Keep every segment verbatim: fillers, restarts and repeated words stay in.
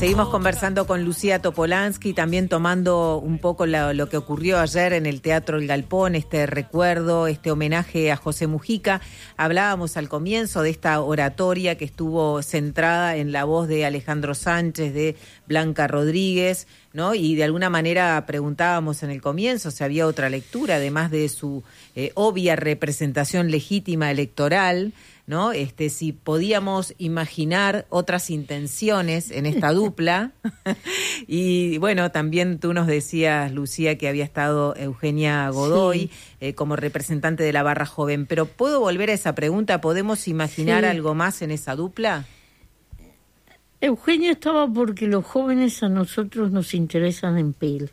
Seguimos conversando con Lucía Topolansky, también tomando un poco la, lo que ocurrió ayer en el Teatro El Galpón, este recuerdo, este homenaje a José Mujica. Hablábamos al comienzo de esta oratoria que estuvo centrada en la voz de Alejandro Sánchez, de Blanca Rodríguez, ¿no? Y de alguna manera preguntábamos en el comienzo si había otra lectura, además de su eh, obvia representación legítima electoral, ¿no? Este, si podíamos imaginar otras intenciones en esta dupla. Y bueno, también tú nos decías, Lucía, que había estado Eugenia Godoy, sí, eh, como representante de la barra joven. Pero ¿puedo volver a esa pregunta? ¿Podemos imaginar sí. algo más en esa dupla? Eugenia estaba porque los jóvenes a nosotros nos interesan en pelo.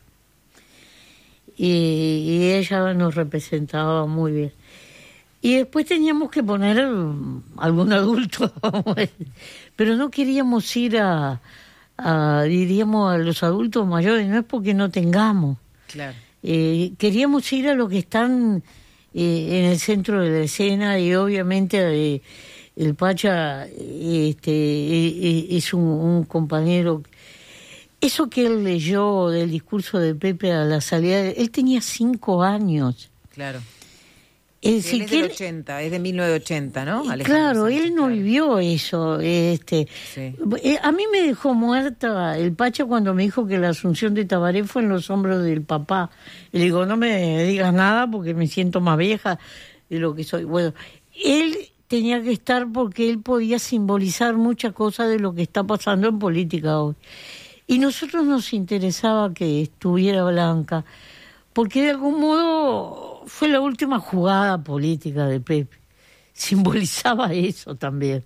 Y, y ella nos representaba muy bien. Y después teníamos que poner algún adulto, pero no queríamos ir a, a, diríamos, a los adultos mayores, no es porque no tengamos. Claro. Eh, queríamos ir a los que están eh, en el centro de la escena y obviamente eh, el Pacha este, eh, es un, un compañero. Eso que él leyó del discurso de Pepe a la salida, él tenía cinco años. Claro. El, él es del ochenta, es de mil novecientos ochenta, ¿no? Alejandro claro, Sánchez, él no claro. vivió eso. Este, sí. A mí me dejó muerta el Pacha cuando me dijo que la asunción de Tabaré fue en los hombros del papá. Y le digo, no me digas nada porque me siento más vieja de lo que soy. Bueno, él tenía que estar porque él podía simbolizar muchas cosas de lo que está pasando en política hoy. Y nosotros nos interesaba que estuviera Blanca, porque de algún modo fue la última jugada política de Pepe. Simbolizaba eso también.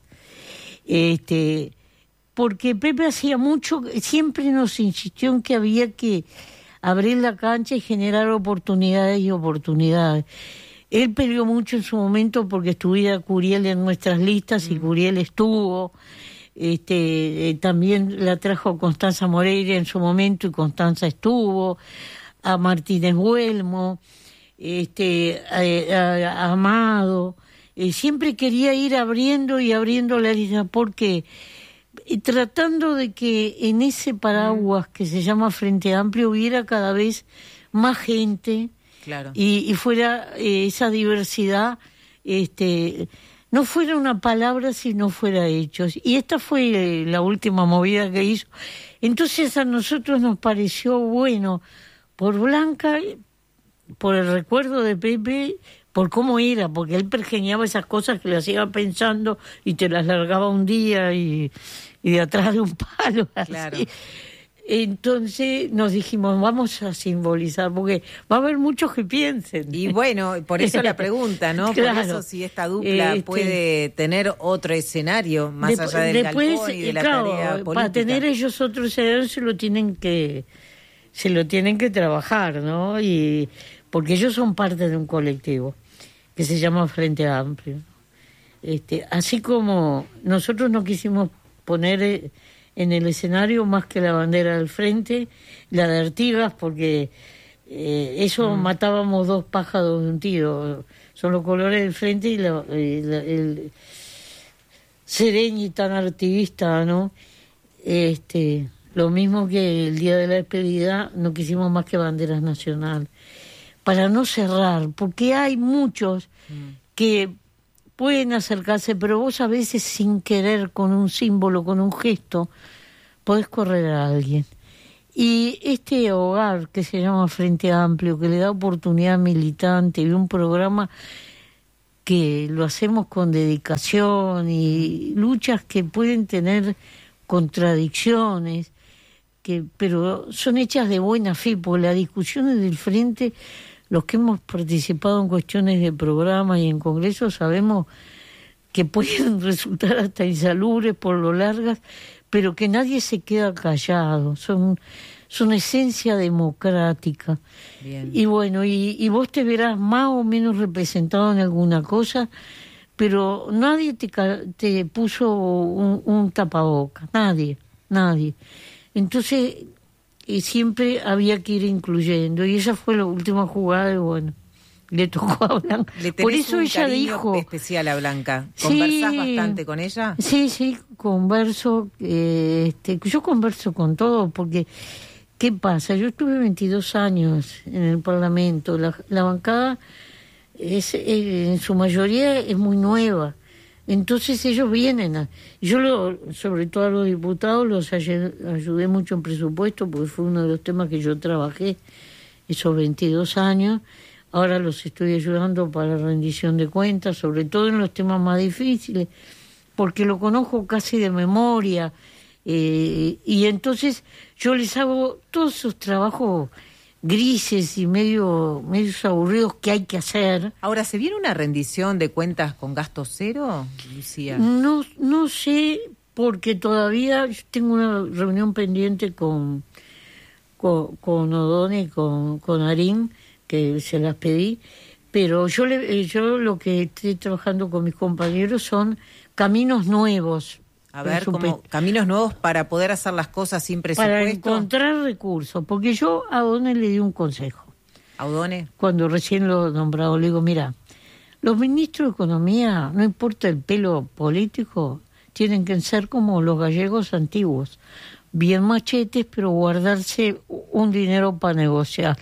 Este, porque Pepe hacía mucho, siempre nos insistió en que había que abrir la cancha y generar oportunidades y oportunidades. Él peleó mucho en su momento porque estuviera Curiel en nuestras listas y Curiel estuvo. Este, eh, también la trajo Constanza Moreira en su momento y Constanza estuvo. A Martínez Huelmo, este, a, a, a Amado, eh, siempre quería ir abriendo y abriendo la lista porque eh, tratando de que en ese paraguas que se llama Frente Amplio hubiera cada vez más gente, claro, y, y fuera eh, esa diversidad, este, no fuera una palabra sino fuera hechos. Y esta fue eh, la última movida que hizo. Entonces a nosotros nos pareció bueno, por Blanca, por el recuerdo de Pepe, por cómo era, porque él pergeñaba esas cosas que las iba pensando y te las largaba un día y, y de atrás de un palo. Claro. Así. Entonces nos dijimos, vamos a simbolizar, porque va a haber muchos que piensen. Y bueno, por eso la pregunta, ¿no? Claro. Por eso si esta dupla este, puede tener otro escenario, más de, allá del después, galpón y de la claro, tarea política. Para tener ellos otro escenario se lo tienen que... se lo tienen que trabajar, ¿no? Y porque ellos son parte de un colectivo que se llama Frente Amplio. Este, así como nosotros no quisimos poner en el escenario más que la bandera del frente, la de Artigas, porque eh, eso mm. matábamos dos pájaros de un tiro. Son los colores del frente y la, y la, el Sereñi tan artivista, ¿no? Este... Lo mismo que el día de la despedida, no quisimos más que banderas nacionales. Para no cerrar, porque hay muchos mm. que pueden acercarse, pero vos a veces sin querer, con un símbolo, con un gesto, podés correr a alguien. Y este hogar que se llama Frente Amplio, que le da oportunidad militante y un programa que lo hacemos con dedicación y luchas que pueden tener contradicciones, que pero son hechas de buena fe, porque las discusiones del frente, los que hemos participado en cuestiones de programa y en congresos, sabemos que pueden resultar hasta insalubres por lo largas, pero que nadie se queda callado, son, son esencia democrática. Bien. Y bueno, y, y vos te verás más o menos representado en alguna cosa, pero nadie te, te puso un, un tapabocas, nadie, nadie. Entonces, eh, siempre había que ir incluyendo, y esa fue la última jugada, y bueno, le tocó a Blanca. ¿Le tenés Por eso un ella cariño dijo especial a Blanca? ¿Conversás sí, bastante con ella? Sí, sí, converso. Eh, este, yo converso con todo porque, ¿qué pasa? Yo estuve veintidós años en el Parlamento. La, la bancada es, eh, en su mayoría es muy nueva. Entonces ellos vienen. A, yo, lo, sobre todo a los diputados, los ayudé, ayudé mucho en presupuesto porque fue uno de los temas que yo trabajé esos veintidós años. Ahora los estoy ayudando para la rendición de cuentas, sobre todo en los temas más difíciles, porque lo conozco casi de memoria. Eh, y entonces yo les hago todos esos trabajos grises y medio medios aburridos que hay que hacer. Ahora, ¿se viene una rendición de cuentas con gasto cero, Lucía? No, no sé, porque todavía tengo una reunión pendiente con, con, con Odone y con, con Arín, que se las pedí, pero yo, le, yo lo que estoy trabajando con mis compañeros son caminos nuevos. A ver, como caminos nuevos para poder hacer las cosas sin presupuesto. Para encontrar recursos, porque yo a Odone le di un consejo. ¿A Odone? Cuando recién lo nombrado, le digo, mira, los ministros de Economía, no importa el pelo político, tienen que ser como los gallegos antiguos, bien machetes, pero guardarse un dinero para negociar.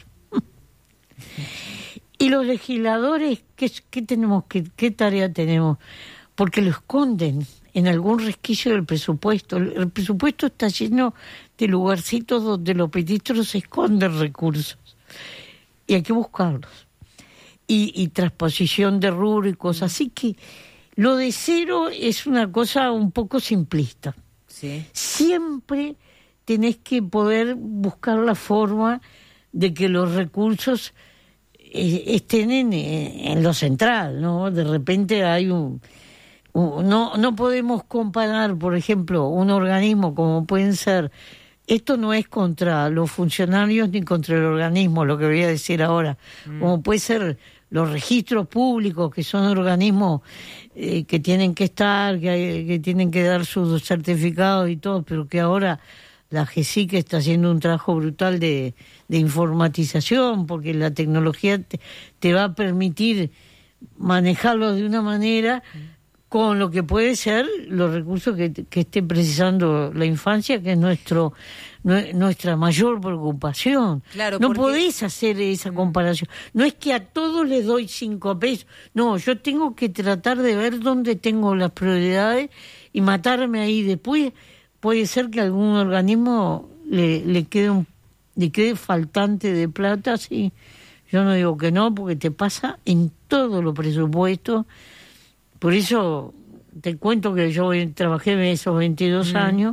Y los legisladores, ¿qué, qué tenemos, qué, qué tarea tenemos? Porque lo esconden en algún resquicio del presupuesto. El, el presupuesto está lleno de lugarcitos donde los ministros esconden recursos. Y hay que buscarlos. Y, y transposición de rubro y cosas. Así que lo de cero es una cosa un poco simplista. Sí. Siempre tenés que poder buscar la forma de que los recursos estén en, en lo central, ¿no? De repente hay un, un... No, no podemos comparar, por ejemplo, un organismo como pueden ser... Esto no es contra los funcionarios ni contra el organismo, lo que voy a decir ahora. Mm. Como puede ser los registros públicos, que son organismos eh, que tienen que estar, que, que tienen que dar sus certificados y todo, pero que ahora... La GESIC está haciendo un trabajo brutal de, de informatización, porque la tecnología te, te va a permitir manejarlo de una manera con lo que puede ser los recursos que, que esté precisando la infancia, que es nuestro nuestra mayor preocupación. Claro, no porque... podés hacer esa comparación. No es que a todos les doy cinco pesos. No, yo tengo que tratar de ver dónde tengo las prioridades y matarme ahí después. Puede ser que a algún organismo le, le quede un, le quede faltante de plata, sí. Yo no digo que no, porque te pasa en todos los presupuestos. Por eso te cuento que yo trabajé esos veintidós mm. años,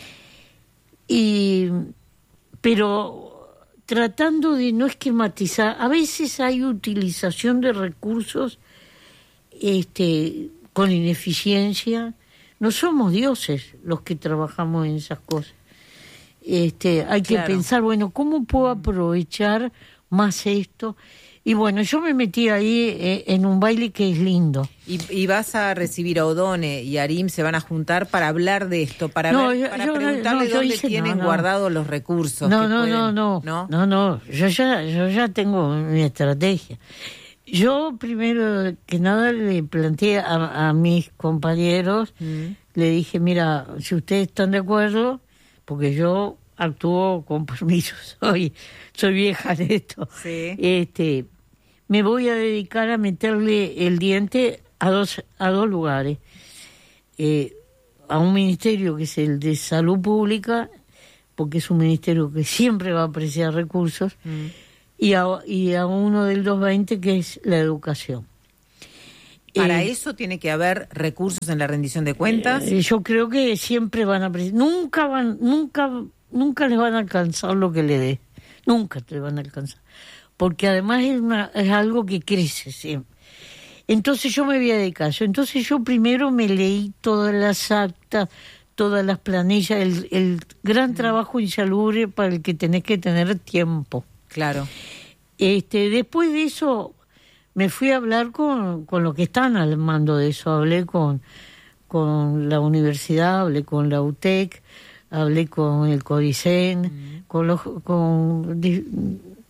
y pero tratando de no esquematizar. A veces hay utilización de recursos este, con ineficiencia. No somos dioses los que trabajamos en esas cosas. Este, hay que claro. pensar, bueno, ¿cómo puedo aprovechar más esto? Y bueno, yo me metí ahí eh, en un baile que es lindo. Y, y vas a recibir a Odone y Arim, se van a juntar para hablar de esto, para, no, ver, yo, para yo, preguntarle no, dónde hice, tienen no, no. guardados los recursos. No, que no, pueden, no, no, no, no, no, yo ya, yo ya tengo mi estrategia. Yo primero que nada le planteé a, a mis compañeros, mm. le dije, mira, si ustedes están de acuerdo, porque yo actúo con permiso, soy, soy vieja de esto, sí. este, me voy a dedicar a meterle el diente a dos, a dos lugares, eh, a un ministerio que es el de Salud Pública, porque es un ministerio que siempre va a apreciar recursos, mm. Y a, y a uno del doscientos veinte que es la educación. Para eh, eso tiene que haber recursos en la rendición de cuentas. Eh, yo creo que siempre van a nunca van, nunca, nunca les van a alcanzar lo que le dé, nunca te van a alcanzar, porque además es una, es algo que crece siempre. Entonces yo me voy a dedicar. Entonces yo primero me leí todas las actas, todas las planillas, el, el gran trabajo insalubre para el que tenés que tener tiempo. Claro. Este, después de eso me fui a hablar con, con los que están al mando de eso. Hablé con, con la universidad, hablé con la U T E C, hablé con el CODICEN, mm. con los con,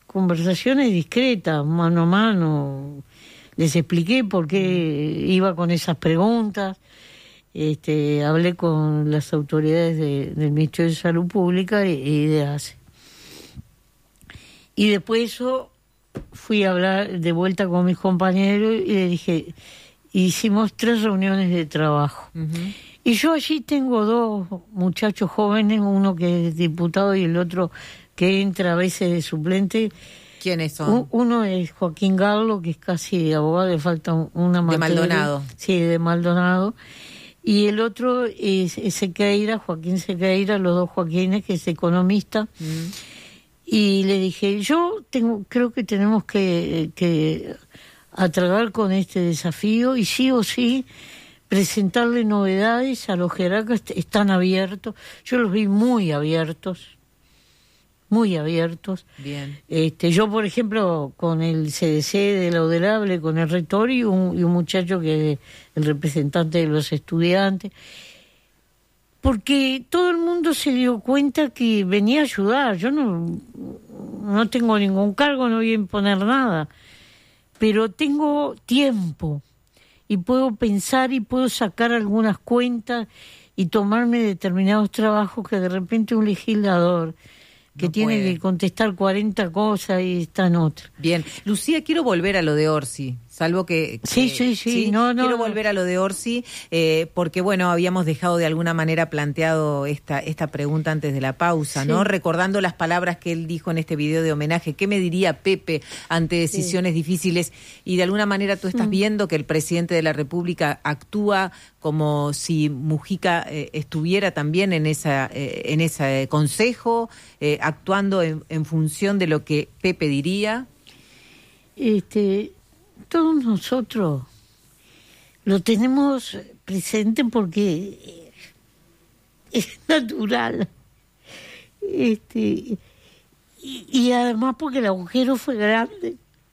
conversaciones discretas, mano a mano. Les expliqué por qué iba con esas preguntas. Este, hablé con las autoridades de, del Ministerio de Salud Pública y, y de A C E. Y después de eso fui a hablar de vuelta con mis compañeros y le dije, hicimos tres reuniones de trabajo. Uh-huh. Y yo allí tengo dos muchachos jóvenes, uno que es diputado y el otro que entra a veces de suplente. ¿Quiénes son? Uno es Joaquín Garlo, que es casi abogado, le falta una materia. De Maldonado. Sí, de Maldonado. Y el otro es, es Sequeira, Joaquín Sequeira, los dos Joaquines, que es economista. Mm. Y le dije, yo tengo, creo que tenemos que, que atragar con este desafío y sí o sí presentarle novedades a los jerarcas. Están abiertos, yo los vi muy abiertos. muy abiertos. Bien. Este, yo, por ejemplo, con el C D C de la Laudelable, con el rector y un, y un muchacho que es el representante de los estudiantes, porque todo el mundo se dio cuenta que venía a ayudar. Yo no, no tengo ningún cargo, no voy a imponer nada, pero tengo tiempo y puedo pensar y puedo sacar algunas cuentas y tomarme determinados trabajos que de repente un legislador que no tiene puede. que contestar cuarenta cosas y está en otra. Bien. Lucía, quiero volver a lo de Orsi, salvo que... que sí, sí, sí, sí. No, no, quiero no. volver a lo de Orsi, eh, porque, bueno, habíamos dejado de alguna manera planteado esta esta pregunta antes de la pausa, sí. ¿no? Recordando las palabras que él dijo en este video de homenaje. ¿Qué me diría Pepe ante decisiones sí. difíciles? Y de alguna manera tú estás mm. viendo que el presidente de la República actúa como si Mujica eh, estuviera también en esa eh, en ese consejo, eh, actuando en, en función de lo que Pepe diría. Este, todos nosotros lo tenemos presente porque es natural. Este, y, y además porque el agujero fue grande.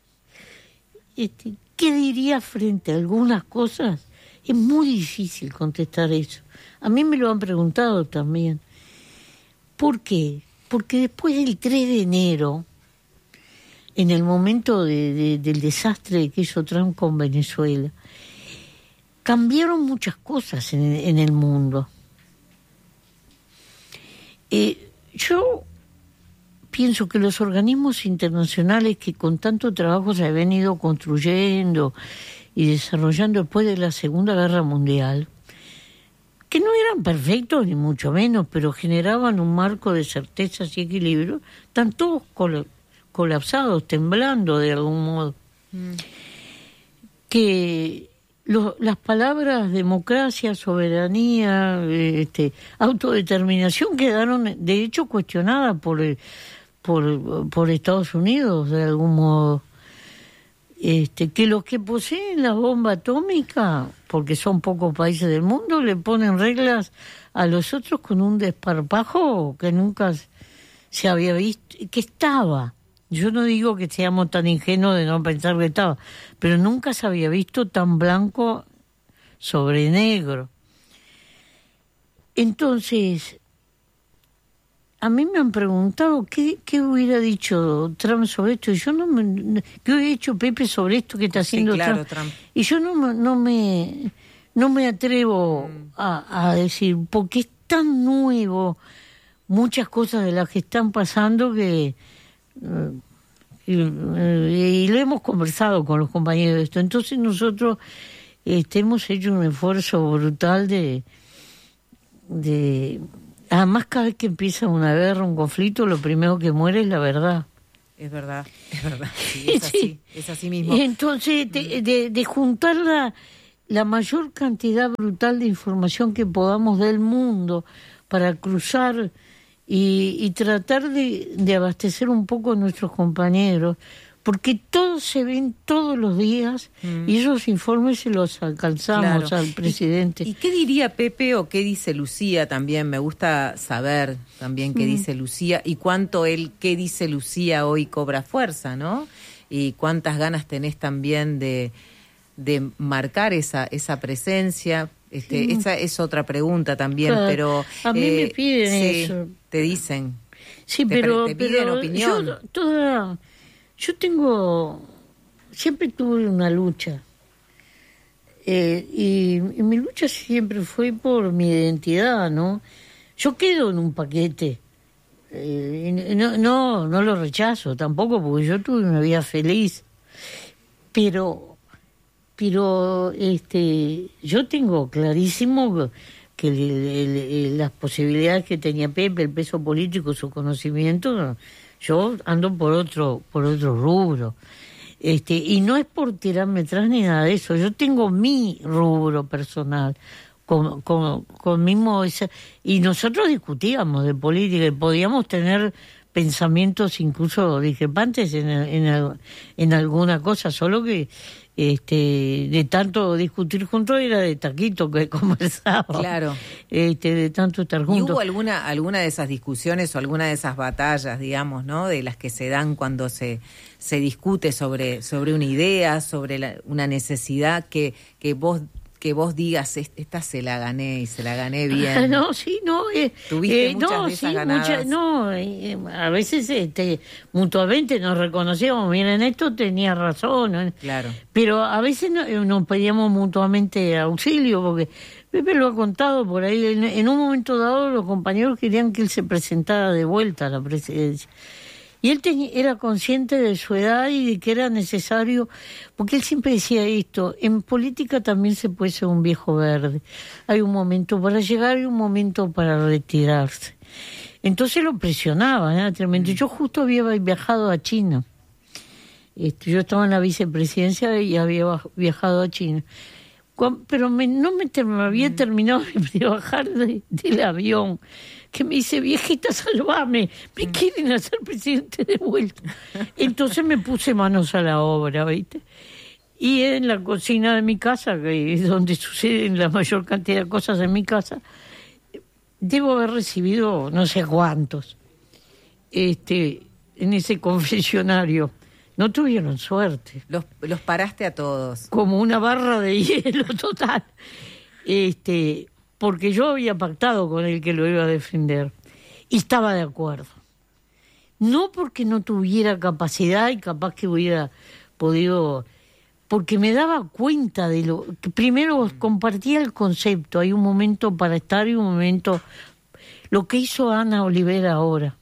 Este, ¿qué diría frente a algunas cosas? Es muy difícil contestar eso. A mí me lo han preguntado también. ¿Por qué? Porque después del tres de enero, en el momento de, de, del desastre que hizo Trump con Venezuela, cambiaron muchas cosas en, en el mundo. Eh, yo pienso que los organismos internacionales que con tanto trabajo se habían ido construyendo y desarrollando después de la Segunda Guerra Mundial, que no eran perfectos ni mucho menos, pero generaban un marco de certezas y equilibrio, están todos col- colapsados, temblando de algún modo. Mm. Que lo, las palabras democracia, soberanía, este, autodeterminación quedaron de hecho cuestionadas por, el, por, por Estados Unidos de algún modo. Este, que los que poseen la bomba atómica, porque son pocos países del mundo, le ponen reglas a los otros con un desparpajo que nunca se había visto, que estaba. Yo no digo que seamos tan ingenuos de no pensar que estaba, pero nunca se había visto tan blanco sobre negro. Entonces, a mí me han preguntado qué, qué hubiera dicho Trump sobre esto, y yo no me... ¿Qué hubiera dicho Pepe sobre esto que está haciendo sí, claro, Trump? Trump? Y yo no, no, me, no me atrevo mm. a, a decir, porque es tan nuevo muchas cosas de las que están pasando que... Uh, y, y lo hemos conversado con los compañeros de esto. Entonces nosotros este, hemos hecho un esfuerzo brutal de... de Además, cada vez que empieza una guerra, un conflicto, lo primero que muere es la verdad. Es verdad, es verdad. Sí, es así, sí. Es así mismo. Entonces, de, de, de juntar la, la mayor cantidad brutal de información que podamos del mundo para cruzar y, y tratar de, de abastecer un poco a nuestros compañeros, porque todos se ven todos los días mm. y esos informes se los alcanzamos claro. al presidente. ¿Y, ¿Y qué diría Pepe o qué dice Lucía también? Me gusta saber también qué mm. dice Lucía y cuánto él, qué dice Lucía hoy cobra fuerza, ¿no? Y cuántas ganas tenés también de, de marcar esa, esa presencia. Este, mm. Esa es otra pregunta también, claro. pero... A mí eh, me piden sí, eso. Te dicen. Sí, te, pero... Te piden pero opinión. Yo toda... Yo tengo, siempre tuve una lucha. Eh, y, y mi lucha siempre fue por mi identidad, ¿no? Yo quedo en un paquete. Eh, no, no, no lo rechazo tampoco, porque yo tuve una vida feliz. Pero, pero este, yo tengo clarísimo que el, el, el, las posibilidades que tenía Pepe, el peso político, su conocimiento, yo ando por otro, por otro rubro. Este, y no es por tirarme atrás ni nada de eso. Yo tengo mi rubro personal, con, con, con mismo esa, y nosotros discutíamos de política y podíamos tener pensamientos incluso discrepantes en, en, en alguna cosa, solo que este de tanto discutir juntos era de taquito que conversábamos. Claro. Este, de tanto estar juntos. ¿Y hubo alguna alguna de esas discusiones o alguna de esas batallas, digamos, ¿no? De las que se dan cuando se se discute sobre sobre una idea, sobre la, una necesidad que que vos que vos digas, esta se la gané y se la gané bien? No, sí, no. Eh, ¿Tuviste eh, muchas no, de esas sí, ganadas? Mucha, no, eh, a veces este, mutuamente nos reconocíamos, miren, esto tenía razón. ¿eh? Claro. Pero a veces no, nos pedíamos mutuamente auxilio, porque Pepe lo ha contado por ahí. En, en un momento dado los compañeros querían que él se presentara de vuelta a la presidencia. Y él tenía, era consciente de su edad y de que era necesario, porque él siempre decía esto, en política también se puede ser un viejo verde. Hay un momento para llegar y un momento para retirarse. Entonces lo presionaba, ¿eh? Tremendo. Yo justo había viajado a China. Este, yo estaba en la vicepresidencia y había viajado a China. Pero me, no me, me había terminado de bajar de, del avión, que me dice, viejita, salvame, me quieren hacer presidente de vuelta. Entonces me puse manos a la obra, ¿viste? Y en la cocina de mi casa, que es donde suceden la mayor cantidad de cosas en mi casa, debo haber recibido no sé cuántos este, en ese confesionario. No tuvieron suerte. Los, los paraste a todos. Como una barra de hielo total. Este, porque yo había pactado con el que lo iba a defender. Y estaba de acuerdo. No porque no tuviera capacidad y capaz que hubiera podido... Porque me daba cuenta de lo... que primero compartía el concepto. Hay un momento para estar y un momento... Lo que hizo Ana Olivera ahora.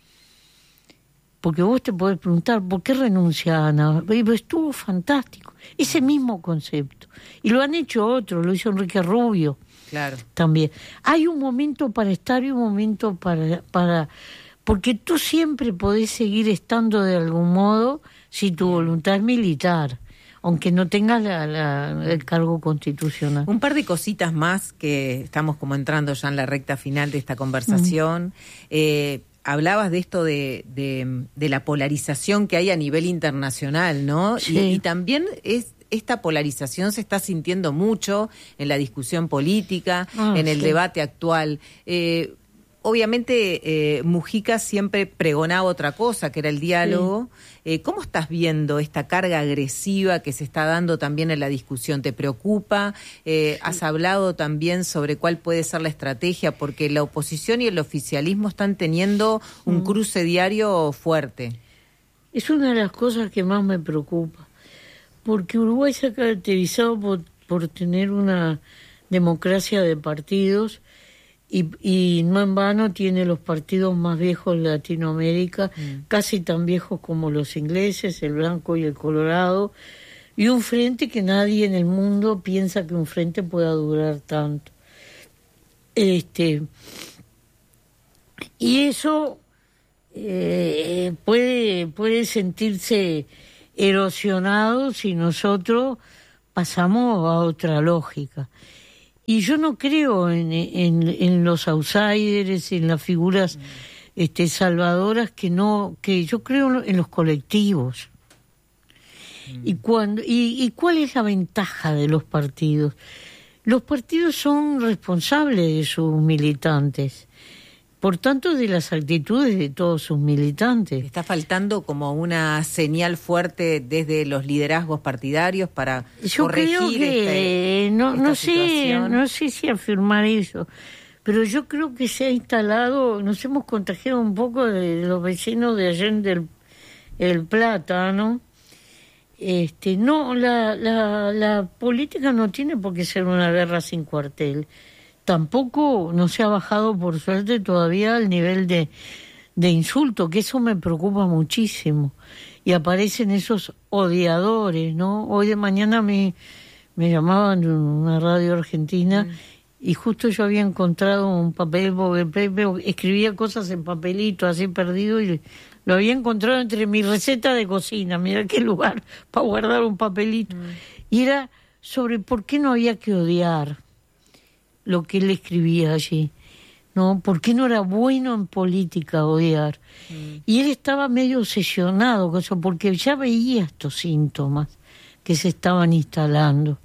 Porque vos te podés preguntar, ¿por qué renuncia Ana? Estuvo fantástico. Ese mismo concepto. Y lo han hecho otros, lo hizo Enrique Rubio. Claro. También. Hay un momento para estar y un momento para... para porque tú siempre podés seguir estando de algún modo si tu voluntad es militar, aunque no tengas la, la, el cargo constitucional. Un par de cositas más que estamos como entrando ya en la recta final de esta conversación. Mm. Eh, Hablabas de esto de, de, de la polarización que hay a nivel internacional, ¿no? Sí. Y, y también es esta polarización se está sintiendo mucho en la discusión política, ah, en el sí. debate actual. Eh, obviamente, eh, Mujica siempre pregonaba otra cosa, que era el diálogo. Sí. Eh, ¿Cómo estás viendo esta carga agresiva que se está dando también en la discusión? ¿Te preocupa? Eh, sí. ¿Has hablado también sobre cuál puede ser la estrategia? Porque la oposición y el oficialismo están teniendo un mm. cruce diario fuerte. Es una de las cosas que más me preocupa, porque Uruguay se ha caracterizado por, por tener una democracia de partidos. Y, y no en vano tiene los partidos más viejos de Latinoamérica, mm. casi tan viejos como los ingleses, el blanco y el colorado, y un frente que nadie en el mundo piensa que un frente pueda durar tanto. Este, y eso eh, puede, puede sentirse erosionado si nosotros pasamos a otra lógica. Y yo no creo en, en, en los outsiders, en las figuras este, salvadoras, que no, que yo creo en los colectivos. Mm. Y, cuando, y, ¿Y cuál es la ventaja de los partidos? Los partidos son responsables de sus militantes, por tanto de las actitudes de todos sus militantes. Está faltando como una señal fuerte desde los liderazgos partidarios para Yo corregir creo que este, no, esta no sé, situación. No sé si afirmar eso, pero yo creo que se ha instalado, nos hemos contagiado un poco de los vecinos de Allende el, el plátano. Este, no, la, la, la política no tiene por qué ser una guerra sin cuartel. Tampoco no se ha bajado, por suerte, todavía al nivel de, de insulto, que eso me preocupa muchísimo. Y aparecen esos odiadores, ¿no? Hoy de mañana me, me llamaban de una radio argentina mm. y justo yo había encontrado un papel, porque Pepe escribía cosas en papelito así perdido y lo había encontrado entre mi receta de cocina, mira qué lugar para guardar un papelito. Mm. Y era sobre por qué no había que odiar lo que él escribía allí, ¿no? ¿Por qué no era bueno en política odiar? Mm. Y él estaba medio obsesionado con eso, porque ya veía estos síntomas que se estaban instalando.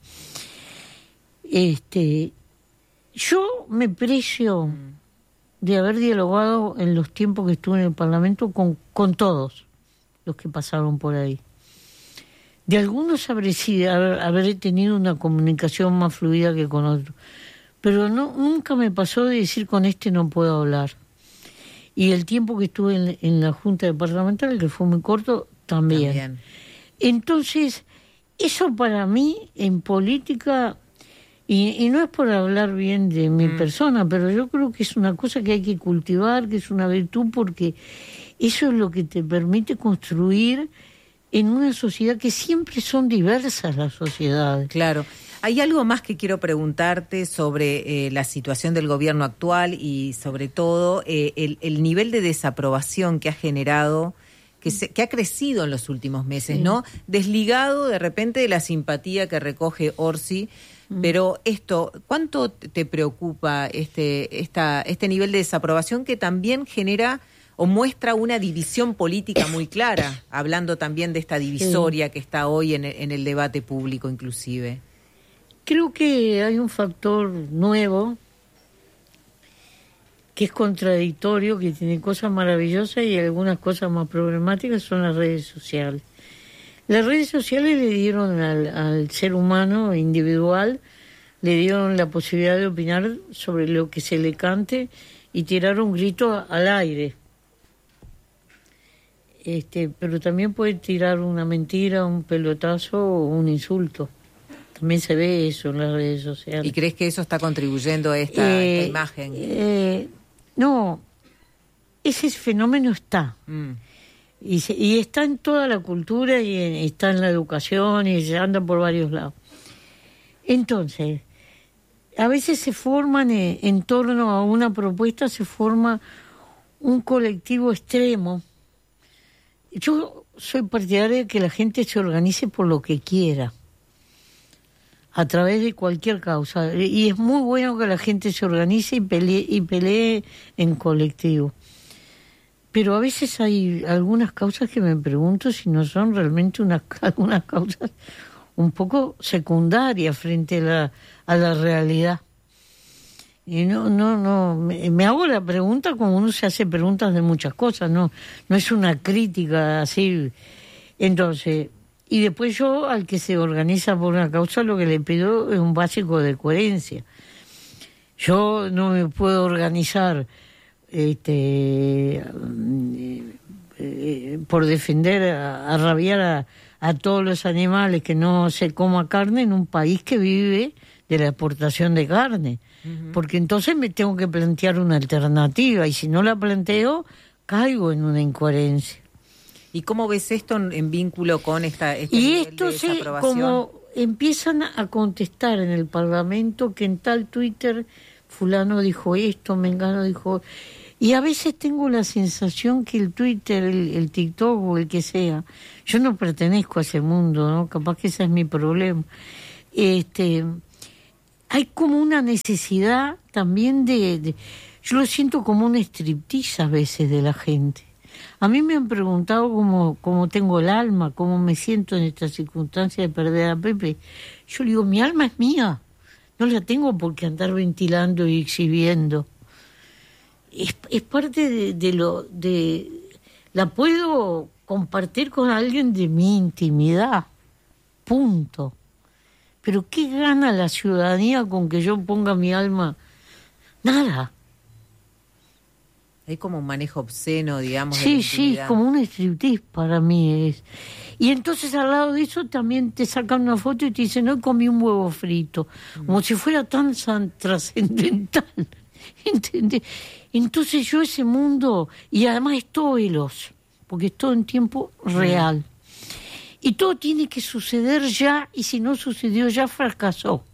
Este, yo me precio mm. de haber dialogado en los tiempos que estuve en el Parlamento con, con todos los que pasaron por ahí. De algunos habré, haber, haber tenido una comunicación más fluida que con otros. Pero no, nunca me pasó de decir con este no puedo hablar. Y el tiempo que estuve en, en la Junta Departamental, que fue muy corto, también. también. Entonces, eso para mí en política, y, y no es por hablar bien de mi mm. persona, pero yo creo que es una cosa que hay que cultivar, que es una virtud, porque eso es lo que te permite construir en una sociedad que siempre son diversas las sociedades. Claro. Hay algo más que quiero preguntarte sobre eh, la situación del gobierno actual y sobre todo eh, el, el nivel de desaprobación que ha generado, que, se, que ha crecido en los últimos meses, sí. ¿no? Desligado de repente de la simpatía que recoge Orsi, mm. pero esto, ¿cuánto te preocupa este, esta, este nivel de desaprobación que también genera o muestra una división política muy clara, hablando también de esta divisoria sí. que está hoy en, en el debate público inclusive? Creo que hay un factor nuevo que es contradictorio, que tiene cosas maravillosas y algunas cosas más problemáticas, son las redes sociales. Las redes sociales le dieron al, al ser humano individual, le dieron la posibilidad de opinar sobre lo que se le cante y tirar un grito al aire. Este, pero también puede tirar una mentira, un pelotazo o un insulto. También se ve eso en las redes sociales. ¿Y crees que eso está contribuyendo a esta, eh, esta imagen? Eh, no, ese fenómeno está. Mm. Y, se, y está en toda la cultura y en, está en la educación y se anda por varios lados. Entonces, a veces se forman en, en torno a una propuesta, se forma un colectivo extremo. Yo soy partidaria de que la gente se organice por lo que quiera, a través de cualquier causa. Y es muy bueno que la gente se organice y pelee, y pelee en colectivo. Pero a veces hay algunas causas que me pregunto si no son realmente unas, algunas causas un poco secundarias frente a la, a la realidad. Y no, no, no, me, me hago la pregunta como uno se hace preguntas de muchas cosas, no, no es una crítica así. Entonces, y después yo, al que se organiza por una causa, lo que le pido es un básico de coherencia. Yo no me puedo organizar este, eh, eh, por defender, a, a rabiar a, a todos los animales que no se coma carne en un país que vive de la exportación de carne. Uh-huh. Porque entonces me tengo que plantear una alternativa y si no la planteo, caigo en una incoherencia. ¿Y cómo ves esto en, en vínculo con esta, este y nivel esto de desaprobación? Sí, como empiezan a contestar en el Parlamento que en tal Twitter fulano dijo esto, mengano dijo... Y a veces tengo la sensación que el Twitter, el, el TikTok o el que sea, yo no pertenezco a ese mundo, ¿no? Capaz que ese es mi problema. Este, hay como una necesidad también de, de... Yo lo siento como un striptease a veces de la gente. A mí me han preguntado cómo, cómo tengo el alma, cómo me siento en esta circunstancia de perder a Pepe. Yo le digo, mi alma es mía, no la tengo por qué andar ventilando y exhibiendo. Es, es parte de, de lo... de la puedo compartir con alguien de mi intimidad, punto. Pero ¿qué gana la ciudadanía con que yo ponga mi alma? Nada. Hay como un manejo obsceno, digamos. Sí, de la sí, como un striptease para mí es. Y entonces al lado de eso también te sacan una foto y te dicen, hoy comí un huevo frito, mm. como si fuera tan san, trascendental, ¿entendés? Entonces yo ese mundo, y además es todo veloz, porque es todo en tiempo real. Mm. Y todo tiene que suceder ya, y si no sucedió ya, fracasó.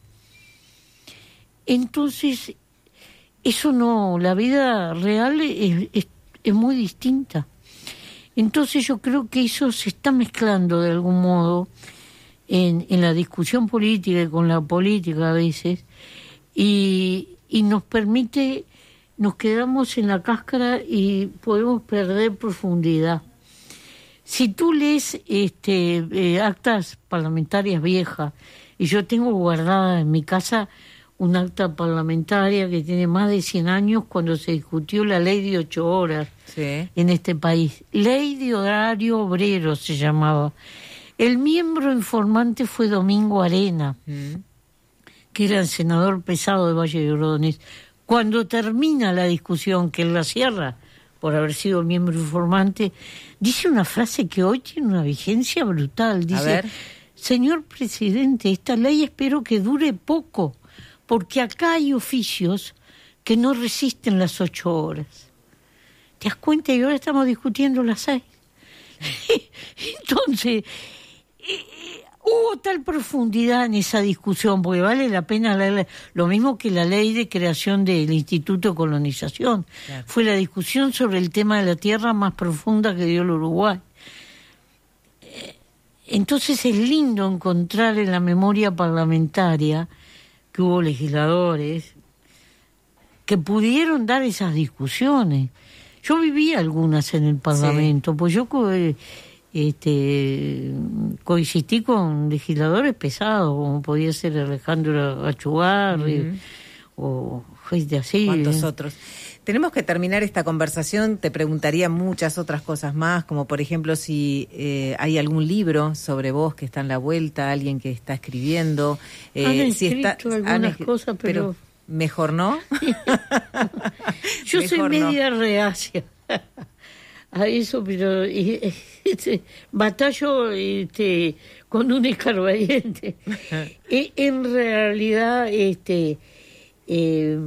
Entonces, eso no, la vida real es, es, es muy distinta. Entonces yo creo que eso se está mezclando de algún modo en, en la discusión política y con la política a veces, y, y nos permite, nos quedamos en la cáscara y podemos perder profundidad. Si tú lees este, eh, actas parlamentarias viejas, y yo tengo guardada en mi casa una acta parlamentaria que tiene más de cien años, cuando se discutió la ley de ocho horas sí. en este país. Ley de horario obrero se llamaba. El miembro informante fue Domingo Arena, mm. que era el senador pesado de Valle de Ordóñez. Cuando termina la discusión, que él la cierra, por haber sido miembro informante, dice una frase que hoy tiene una vigencia brutal. Dice, señor presidente, esta ley espero que dure poco, porque acá hay oficios que no resisten las ocho horas. ¿Te das cuenta? Y ahora estamos discutiendo las seis. Entonces, eh, hubo tal profundidad en esa discusión, porque vale la pena leerla, lo mismo que la ley de creación del Instituto de Colonización. Claro. Fue la discusión sobre el tema de la tierra más profunda que dio el Uruguay. Entonces es lindo encontrar en la memoria parlamentaria que hubo legisladores que pudieron dar esas discusiones. Yo viví algunas en el Parlamento, sí. pues yo este, coexistí con legisladores pesados, como podía ser Alejandro Achugarri, uh-huh. o gente así. ¿Cuántos otros? Tenemos que terminar esta conversación. Te preguntaría muchas otras cosas más, como por ejemplo si eh, hay algún libro sobre vos que está en la vuelta, alguien que está escribiendo. Eh, han escrito si está, algunas han, cosas, pero... pero mejor no. Yo mejor soy media no. reacia a eso, pero este, batallo este, con un escarbadiente. En realidad, este... Eh,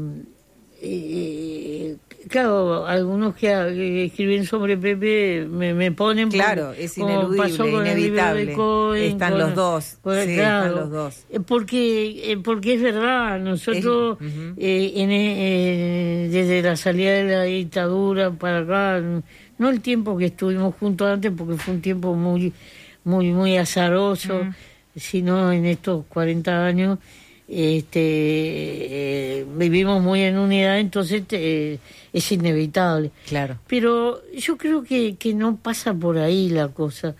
Eh, claro, algunos que, que escriben sobre Pepe me, me ponen claro, por, es ineludible, inevitable. Cohen, están con, los dos, con, sí, claro, están los dos. Porque, porque es verdad, nosotros es, uh-huh. eh, en, eh, desde la salida de la dictadura para acá, no el tiempo que estuvimos juntos antes, porque fue un tiempo muy, muy, muy azaroso, uh-huh. sino en estos cuarenta años. Este, eh, vivimos muy en unidad, entonces eh, es inevitable. Claro. Pero yo creo que, que no pasa por ahí la cosa.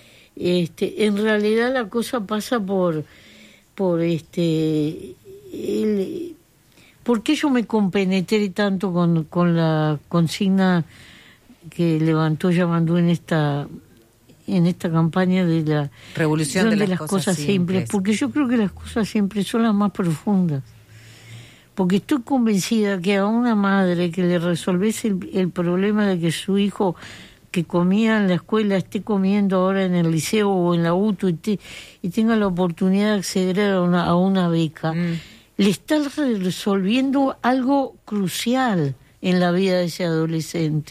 Este, en realidad la cosa pasa por, por este, el, ¿por qué yo me compenetré tanto con, con la consigna que levantó Yamandú en esta en esta campaña de la revolución de las, de las cosas, cosas simples, simples, porque yo creo que las cosas simples son las más profundas, porque estoy convencida que a una madre que le resolvese el, el problema de que su hijo que comía en la escuela esté comiendo ahora en el liceo o en la U T U y, te, y tenga la oportunidad de acceder a una, a una beca, mm. le está resolviendo algo crucial en la vida de ese adolescente.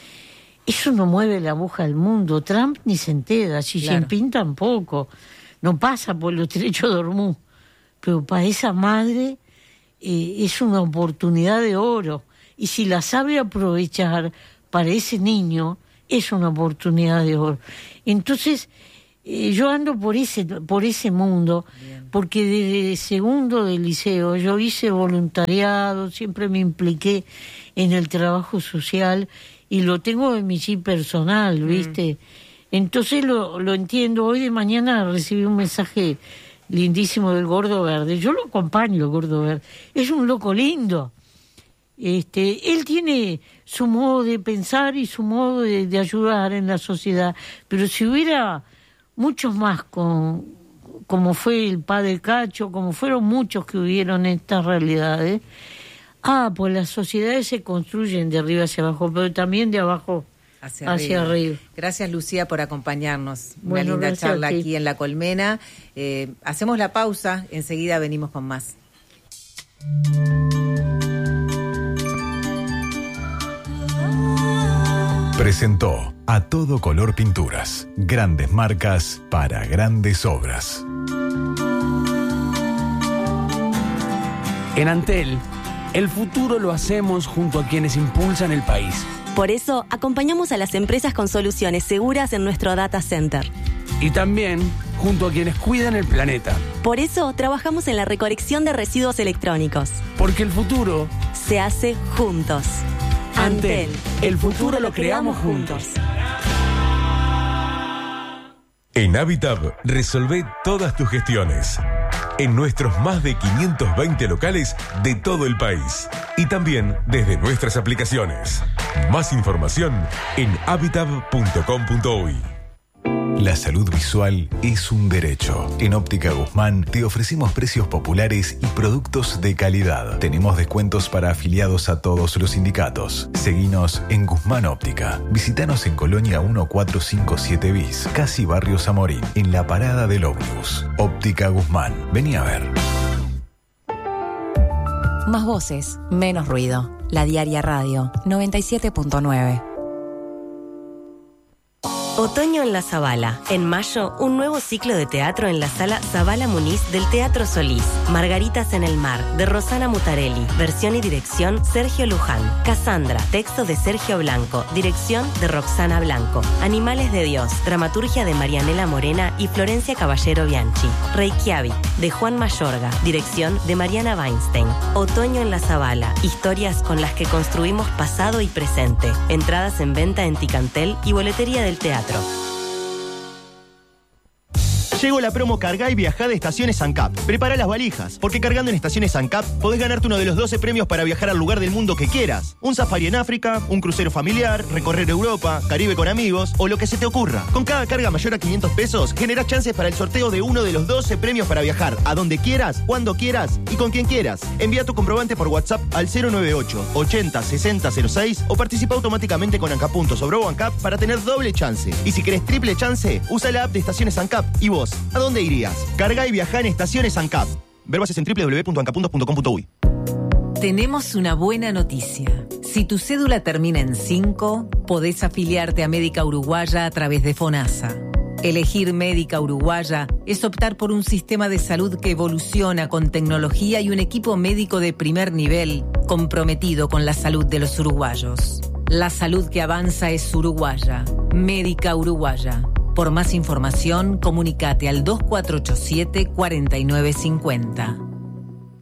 Eso no mueve la aguja del mundo. Trump ni se entera, Xi claro. Jinping tampoco. No pasa por los derechos de Hormuz. Pero para esa madre eh, es una oportunidad de oro. Y si la sabe aprovechar para ese niño, es una oportunidad de oro. Entonces, eh, yo ando por ese, por ese mundo, bien. Porque desde segundo del liceo yo hice voluntariado, siempre me impliqué en el trabajo social, y lo tengo en mi chip personal, ¿viste? Mm. Entonces lo, lo entiendo. Hoy de mañana recibí un mensaje lindísimo del Gordo Verde. Yo lo acompaño, el Gordo Verde. Es un loco lindo. Este, él tiene su modo de pensar y su modo de, de ayudar en la sociedad. Pero si hubiera muchos más, con, como fue el padre Cacho, como fueron muchos que hubieron estas realidades, Ah, pues las sociedades se construyen de arriba hacia abajo, pero también de abajo hacia, hacia arriba. arriba. Gracias, Lucía, por acompañarnos. Bueno, una linda charla aquí. aquí en La Colmena. Eh, hacemos la pausa, enseguida venimos con más. Presentó A Todo Color Pinturas. Grandes marcas para grandes obras. En Antel, el futuro lo hacemos junto a quienes impulsan el país. Por eso, acompañamos a las empresas con soluciones seguras en nuestro data center. Y también junto a quienes cuidan el planeta. Por eso, trabajamos en la recolección de residuos electrónicos. Porque el futuro se hace juntos. Antel, el futuro lo creamos juntos. En Habitab, resolvé todas tus gestiones. En nuestros más de quinientos veinte locales de todo el país. Y también desde nuestras aplicaciones. Más información en habitab punto com punto uy. La salud visual es un derecho. En Óptica Guzmán te ofrecemos precios populares y productos de calidad. Tenemos descuentos para afiliados a todos los sindicatos. Seguinos en Guzmán Óptica. Visítanos en Colonia mil cuatrocientos cincuenta y siete bis, casi Barrio Zamorín, en la parada del ómnibus. Óptica Guzmán. Vení a ver. Más voces, menos ruido. La Diaria Radio, noventa y siete punto nueve. Otoño en la Zabala. En mayo, un nuevo ciclo de teatro en la sala Zabala Muniz del Teatro Solís. Margaritas en el mar, de Rosana Mutarelli. Versión y dirección, Sergio Luján. Cassandra, texto de Sergio Blanco. Dirección de Roxana Blanco. Animales de Dios, dramaturgia de Marianela Morena y Florencia Caballero Bianchi. Reykjavik, de Juan Mayorga. Dirección de Mariana Weinstein. Otoño en la Zabala. Historias con las que construimos pasado y presente. Entradas en venta en Ticantel y boletería del teatro. Llegó la promo Cargá y Viajá de Estaciones ANCAP. Prepara las valijas, porque cargando en Estaciones ANCAP podés ganarte uno de los doce premios para viajar al lugar del mundo que quieras. Un safari en África, un crucero familiar, recorrer Europa, Caribe con amigos o lo que se te ocurra. Con cada carga mayor a quinientos pesos, generás chances para el sorteo de uno de los doce premios para viajar a donde quieras, cuando quieras y con quien quieras. Envía tu comprobante por WhatsApp al cero noventa y ocho, ochenta, sesenta, cero seis o participa automáticamente con ANCAP puntos o Bro ANCAP para tener doble chance. Y si querés triple chance, usa la app de Estaciones ANCAP. ¿Y vos? ¿A dónde irías? Carga y viajá en Estaciones ANCAP. Ver bases en doble u doble u doble u punto ancap puntos punto com punto uy. Tenemos una buena noticia. Si tu cédula termina en cinco, podés afiliarte a Médica Uruguaya a través de FONASA. Elegir Médica Uruguaya es optar por un sistema de salud que evoluciona con tecnología y un equipo médico de primer nivel comprometido con la salud de los uruguayos. La salud que avanza es uruguaya. Médica Uruguaya. Por más información, comunicate al dos cuatro ocho siete, cuatro nueve cinco cero.